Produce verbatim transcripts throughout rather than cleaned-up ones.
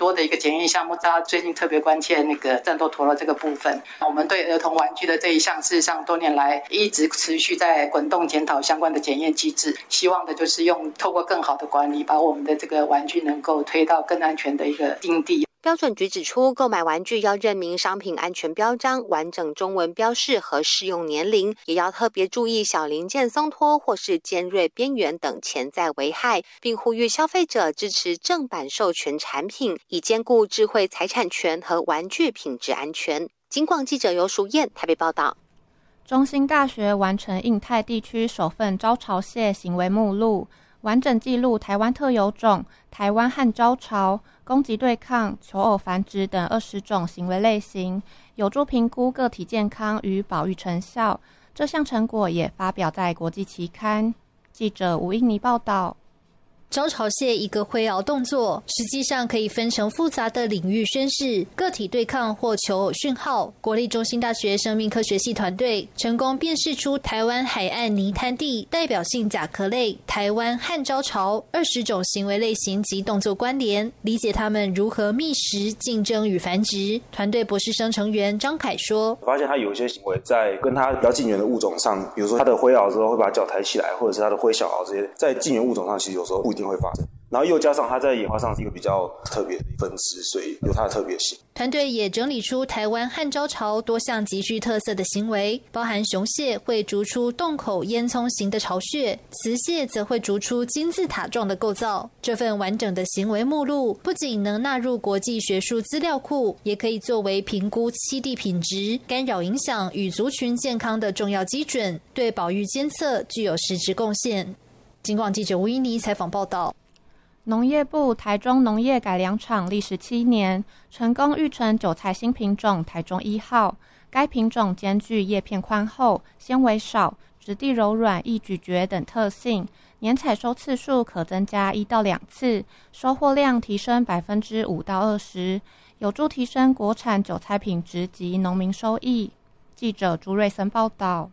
多的一个检验项目，大家最近特别关切那个战斗陀螺这个部分。我们对儿童玩具的这一项，事实上多年来一直持续在滚动检讨相关的检验机制，希望的就是用透过更好的管理，把我们的这个玩具能够推到更安全的一个境地。 标准局指出，购买玩具要认明商品安全标章、完整中文标示和适用年龄，也要特别注意小零件松脱或是尖锐边缘等潜在危害，并呼吁消费者支持正版授权产品，以兼顾智慧财产权和玩具品质安全。警广记者游淑燕台北报道。 中兴大学完成印太地区首份招潮蟹行为目录，完整记录台湾特有种、台湾和招潮、攻击对抗、求偶繁殖等二十种行为类型，有助评估个体健康与保育成效。这项成果也发表在国际期刊。记者吴英妮报道。 招潮蟹一个挥螯动作，实际上可以分成复杂的领域宣示、个体对抗或求偶讯号。国立中兴大学生命科学系团队成功辨识出台湾海岸泥滩地代表性甲壳类台湾和招潮二十种行为类型及动作关联，理解它们如何觅食、竞争与繁殖。团队博士生成员张凯说：“ 发现它有一些行为在跟它比较近缘的物种上，比如说它的挥螯之后会把脚抬起来，或者是它的挥小螯这些，在近缘物种上其实有时候不一定会发生。然后又加上它在演化上是一个比较特别的分支，所以有它的特别性。” 团队也整理出台湾和招潮多项极具特色的行为，包含雄蟹会逐出洞口烟囱型的巢穴，雌蟹则会逐出金字塔状的构造。这份完整的行为目录不仅能纳入国际学术资料库，也可以作为评估栖地品质、干扰影响与族群健康的重要基准，对保育监测具有实质贡献。警广记者吴依妮采访报道。 农业部台中农业改良场历时七年，成功育成韭菜新品种台中一号。该品种兼具叶片宽厚、纤维少、质地柔软、易咀嚼等特性，年采收次数可增加一到两次，收获量提升百分之五到二十，有助提升国产韭菜品质及农民收益。记者朱瑞森报道。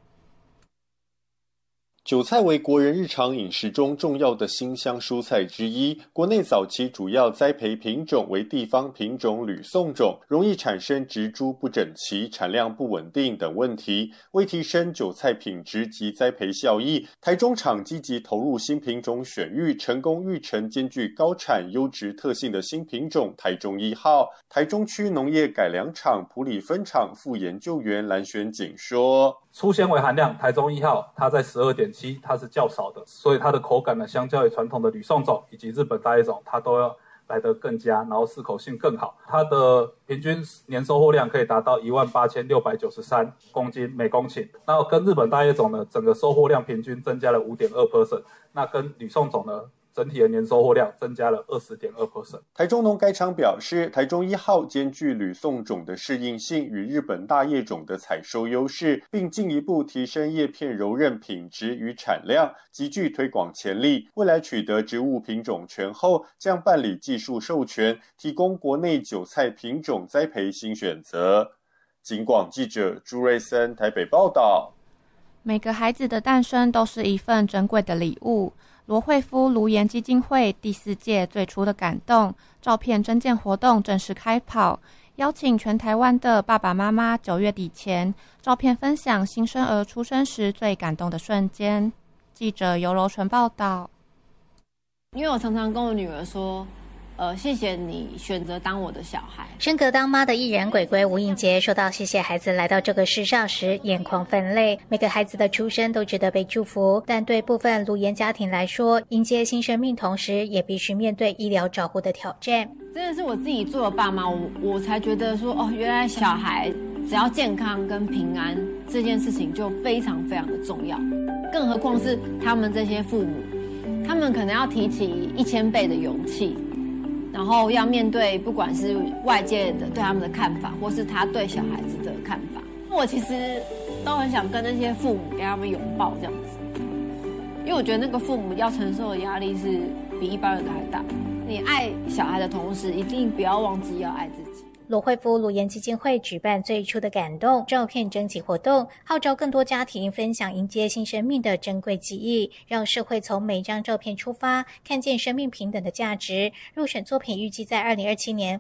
韭菜为国人日常饮食中重要的辛香蔬菜之一，国内早期主要栽培品种为地方品种吕宋种，容易产生植株不整齐、产量不稳定等问题。为提升韭菜品质及栽培效益，台中厂积极投入新品种选育，成功育成兼具高产优质特性的新品种台中一号。台中区农业改良场埔里分厂副研究员蓝玄景说：“ 粗纤维含量，台中一号它在 十二点七， 它是较少的，所以它的口感呢，相较于传统的吕宋种以及日本大叶种，它都要来得更佳，然后适口性更好。它的平均年收获量可以达到一万八千六百九十三公斤每公顷。那跟日本大叶种呢，整个收获量平均增加了 百分之五点二， 那跟吕宋种呢，整体的年收获量增加了 百分之二十点二。 台中农改场表示，台中一号兼具吕宋种的适应性与日本大叶种的采收优势，并进一步提升叶片柔韧品质与产量，极具推广潜力。未来取得植物品种权后，将办理技术授权，提供国内韭菜品种栽培新选择。警广记者朱瑞森台北报道。 每个孩子的诞生都是一份珍贵的礼物。罗慧夫卢颜基金会第四届最初的感动照片征件活动正式开跑，邀请全台湾的爸爸妈妈九月底前照片分享新生儿出生时最感动的瞬间。记者尤柔纯报道。 因为我常常跟我女儿说，呃，谢谢你选择当我的小孩。 升格当妈的艺人鬼鬼吴映洁说到谢谢孩子来到这个世上时，眼眶泛泪。每个孩子的出生都值得被祝福，但对部分卢颜家庭来说，迎接新生命同时也必须面对医疗照护的挑战。 真的是我自己做了爸妈，我我才觉得说，哦，原来小孩只要健康跟平安这件事情就非常非常的重要，更何况是他们这些父母，他们可能要提起一千倍的勇气，然后要面对不管是外界的对他们的看法，或是他对小孩子的看法。我其实都很想跟那些父母给他们拥抱这样子，因为我觉得那个父母要承受的压力是比一般人的还大。你爱小孩的同时，一定不要忘记要爱自己。 罗慧夫卢颜基金会举办最初的感动照片征集活动，号召更多家庭分享迎接新生命的珍贵记忆，让社会从每张照片出发，看见生命平等的价值。入选作品预计在二零二七年